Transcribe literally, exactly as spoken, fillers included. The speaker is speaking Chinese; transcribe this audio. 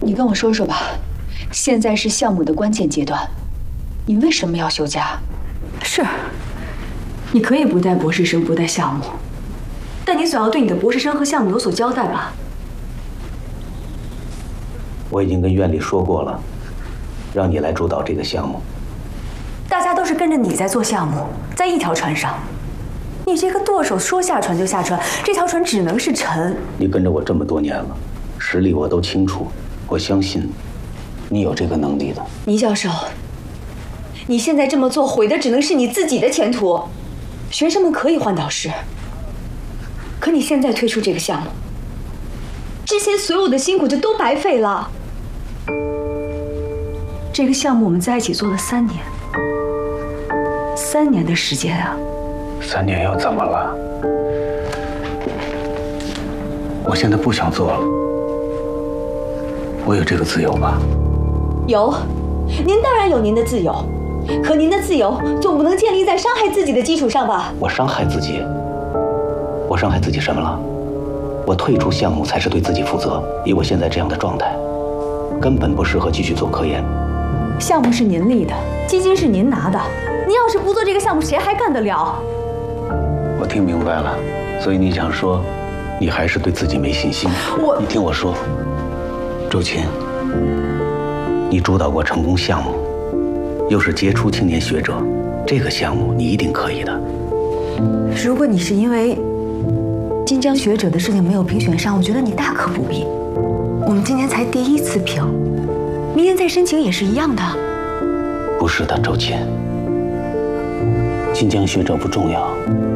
你跟我说说吧，现在是项目的关键阶段，你为什么要休假？ 是，你可以不带博士生，不带项目，但你总要对你的博士生和项目有所交代吧？ 我已经跟院里说过了，让你来主导这个项目。 大家都是跟着你在做项目，在一条船上。你这个舵手说下船就下船，这条船只能是沉。 你跟着我这么多年了，实力我都清楚，我相信你有这个能力的。 倪教授，你现在这么做，毁的只能是你自己的前途。学生们可以换导师，可你现在退出这个项目，之前所有的辛苦就都白费了。 这个项目我们在一起做了三年，三年的时间啊！ 三年又怎么了？我现在不想做了，我有这个自由吧？ 有，您当然有您的自由，可您的自由总不能建立在伤害自己的基础上吧？ 我伤害自己？我伤害自己什么了？我退出项目才是对自己负责。以我现在这样的状态，根本不适合继续做科研。 项目是您立的，基金是您拿的，您要是不做这个项目，谁还干得了？ 我听明白了，所以你想说，你还是对自己没信心？ 我， 你听我说，周琴，你主导过成功项目，又是杰出青年学者，这个项目你一定可以的。 如果你是因为金江学者的事情没有评选上，我觉得你大可不必。我们今年才第一次评，明年再申请也是一样的。 不是的，周琴，金江学者不重要。